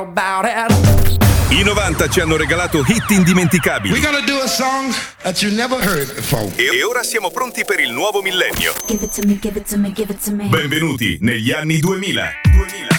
I 90 ci hanno regalato hit indimenticabili. We're gonna do a song that you never heard before. E ora siamo pronti per il nuovo millennio. Give it to me, give it to me, give it to me. Benvenuti negli anni 2000.